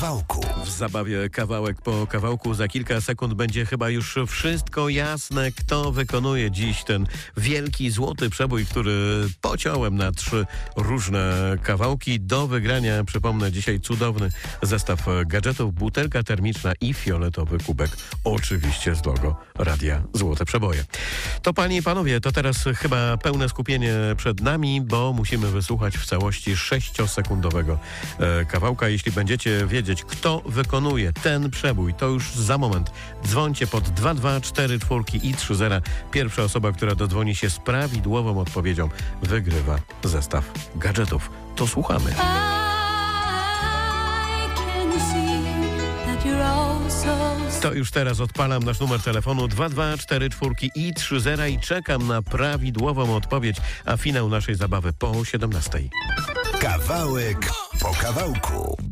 kawałku. W zabawie kawałek po kawałku za kilka sekund będzie chyba już wszystko jasne, kto wykonuje dziś ten wielki złoty przebój, który pociąłem na 3 różne kawałki. Do wygrania, przypomnę, dzisiaj cudowny zestaw gadżetów, butelka termiczna i fioletowy kubek, oczywiście z logo Radia Złote Przeboje. To panie i panowie, to teraz chyba pełne skupienie przed nami, bo musimy wysłuchać w całości 6-sekundowego kawałka. Jeśli będziecie wiedzieć, kto wykonuje ten przebój, to już za moment dzwońcie pod 224 i 30. Pierwsza osoba, która dodzwoni się z prawidłową odpowiedzią, wygrywa zestaw gadżetów. To słuchamy. To już teraz odpalam nasz numer telefonu 224 i 30 i czekam na prawidłową odpowiedź, a finał naszej zabawy po 17. Kawałek po kawałku.